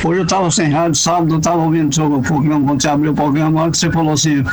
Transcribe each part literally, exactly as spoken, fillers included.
Hoje eu estava sem rádio, sábado eu estava ouvindo sobre o programa, quando você abriu o programa, na hora que você falou assim,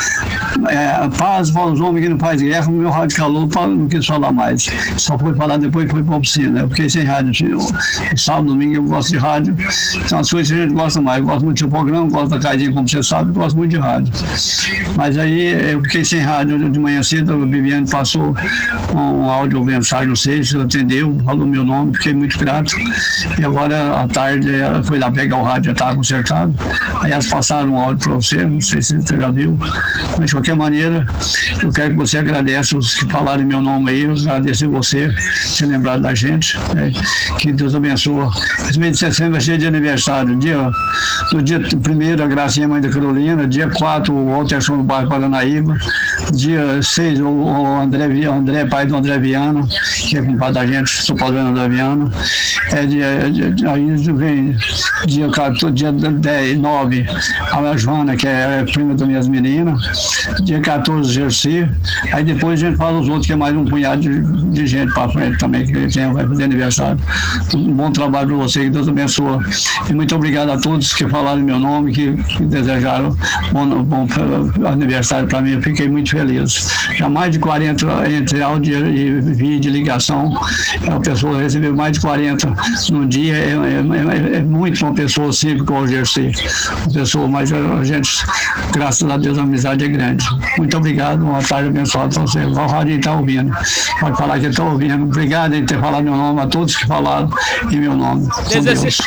é, paz para os homens que não faz guerra, o meu rádio calou, não quis falar mais. Só foi falar depois que foi para a oficina. Eu fiquei sem rádio. Eu, sábado, domingo eu gosto de rádio. São as coisas que a gente gosta mais. Eu gosto muito do programa, gosto da Caidinha, como você sabe, gosto muito de rádio. Mas aí eu fiquei sem rádio de manhã cedo, o Viviane passou um áudio, mensagem, não sei se atendeu, falou meu nome, fiquei muito grato. E agora, à tarde, ela foi lá pegar o rádio, já estava consertado. Aí elas passaram um áudio para você, não sei se você já viu. Mas, de qualquer maneira, eu quero que você agradeça os que falaram meu nome aí, eu agradeço você, ter lembrado da gente. Né? Que Deus abençoe. Esse mês de setembro é cheio de aniversário. Dia, no dia primeiro, a Gracinha, mãe da Carolina. Dia quatro, o Walterson do bairro Paranaíba. Dia seis, o, o André, André, pai do André Viana, que é compadre da gente, sou padre do André Viana. É dia, dia, aí vem dia, dia dez, nove, a Joana, que é prima das minhas meninas. Dia quatorze, Gersi. Aí depois a gente fala os outros, que é mais um punhado de, de gente para frente também, que tem, vai fazer aniversário. Um bom trabalho para você, que Deus abençoe. E muito obrigado a todos que falaram meu nome, que, que desejaram bom, bom aniversário para mim. Eu fiquei muito feliz. Já mais de quarenta entre áudio e vídeo, ligação, a pessoa recebeu mais de quarenta no dia. É, é, é, é muito uma pessoa simples como o Gersi. Uma pessoa, mas a gente, graças a Deus, a amizade é grande. Muito obrigado, uma tarde abençoada para você. O Rádio está ouvindo. Pode falar que está ouvindo. Obrigado em ter falado meu nome, a todos que falaram em meu nome. Deus.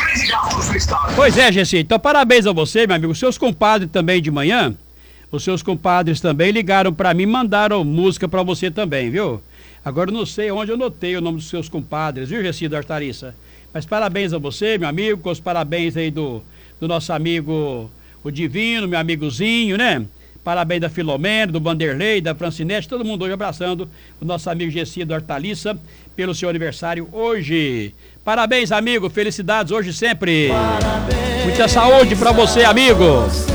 Pois é, Gessi. Então, parabéns a você, meu amigo. Os seus compadres também de manhã, os seus compadres também ligaram para mim, mandaram música para você também, viu? Agora eu não sei onde eu notei o nome dos seus compadres, viu, Gessi da Artariça? Mas parabéns a você, meu amigo, com os parabéns aí do, do nosso amigo, o Divino, meu amigozinho, né? Parabéns da Filomena, do Vanderlei, da Francinete, todo mundo hoje abraçando o nosso amigo Gessi da Hortaliça pelo seu aniversário hoje. Parabéns, amigo, felicidades hoje sempre. Parabéns. Muita saúde para você, amigo.